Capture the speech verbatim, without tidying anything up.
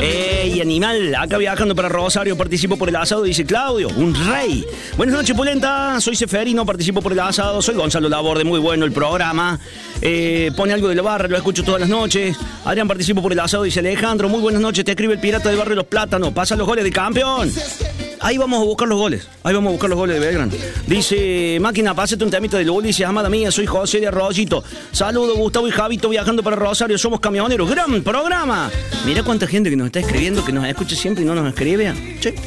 ¡Ey, animal! Acá viajando para Rosario, participo por el asado, dice Claudio, un rey. Buenas noches, Pulenta, soy Seferino, participo por el asado, soy Gonzalo Laborde, muy bueno el programa. Eh, pone algo de la barra, lo escucho todas las noches. Adrián, participo por el asado, dice Alejandro, muy buenas noches, te escribe el pirata del barrio Los Plátanos, pasa los goles de campeón. Ahí vamos a buscar los goles, ahí vamos a buscar los goles de Belgrano. Dice, máquina, pásate un temita de Luli, dice, amada mía, soy José de Arroyito. Saludos, Gustavo y Javito, viajando para Rosario, somos camioneros, gran programa. Mira cuánta gente que nos está escribiendo, que nos escucha siempre y no nos escribe. Che.